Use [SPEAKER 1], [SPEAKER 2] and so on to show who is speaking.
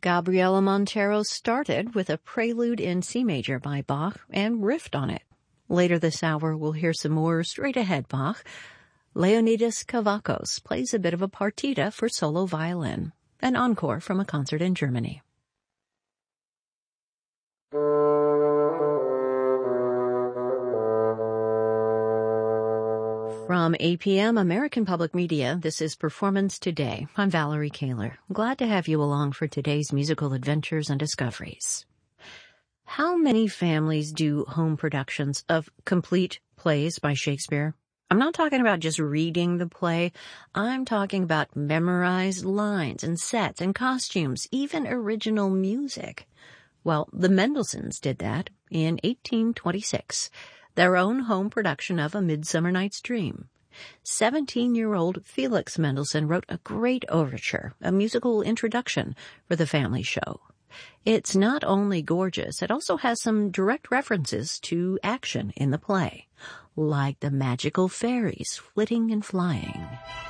[SPEAKER 1] Gabriela Montero started with a prelude in C major by Bach and riffed on it. Later this hour, we'll hear some more straight-ahead Bach. Leonidas Kavakos plays a bit of a partita for solo violin, an encore from a concert in Germany. From APM American Public Media, this is Performance Today. I'm Valerie Kaler. Glad to have you along for today's musical adventures and discoveries. How many families do home productions of complete plays by Shakespeare? I'm not talking about just reading the play. I'm talking about memorized lines and sets and costumes, even original music. Well, the Mendelssohns did that in 1826. Their own home production of A Midsummer Night's Dream. 17-year-old Felix Mendelssohn wrote a great overture, a musical introduction for the family show. It's not only gorgeous, it also has some direct references to action in the play, like the magical fairies flitting and flying.